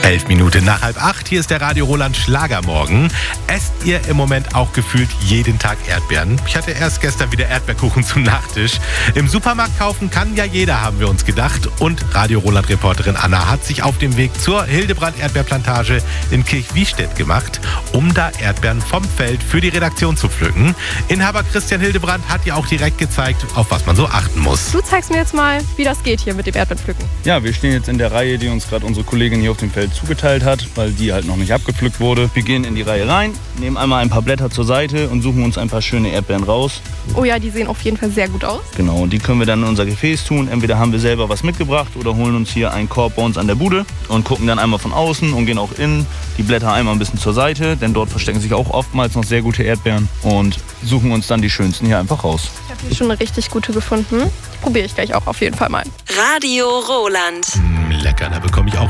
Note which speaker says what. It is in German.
Speaker 1: 11 Minuten nach 7:30, hier ist der Radio Roland Schlagermorgen. Esst ihr im Moment auch gefühlt jeden Tag Erdbeeren? Ich hatte erst gestern wieder Erdbeerkuchen zum Nachtisch. Im Supermarkt kaufen kann ja jeder, haben wir uns gedacht. Und Radio Roland-Reporterin Anna hat sich auf dem Weg zur Hildebrand-Erdbeerplantage in Kirchwiestedt gemacht, um da Erdbeeren vom Feld für die Redaktion zu pflücken. Inhaber Christian Hildebrand hat ja auch direkt gezeigt, auf was man so achten muss.
Speaker 2: Du zeigst mir jetzt mal, wie das geht hier mit dem Erdbeerpflücken.
Speaker 3: Ja, wir stehen jetzt in der Reihe, die uns gerade unsere Kollegin hier auf dem Feld zugeteilt hat, weil die halt noch nicht abgepflückt wurde. Wir gehen in die Reihe rein, nehmen einmal ein paar Blätter zur Seite und suchen uns ein paar schöne Erdbeeren raus.
Speaker 2: Oh ja, die sehen auf jeden Fall sehr gut aus.
Speaker 3: Genau, und die können wir dann in unser Gefäß tun. Entweder haben wir selber was mitgebracht oder holen uns hier einen Korb bei uns an der Bude und gucken dann einmal von außen und gehen auch innen. Die Blätter einmal ein bisschen zur Seite, denn dort verstecken sich auch oftmals noch sehr gute Erdbeeren und suchen uns dann die schönsten hier einfach raus.
Speaker 2: Ich habe hier schon eine richtig gute gefunden. Die probiere ich gleich auch auf jeden Fall mal.
Speaker 4: Radio Roland.
Speaker 1: Lecker, da bekomme ich auch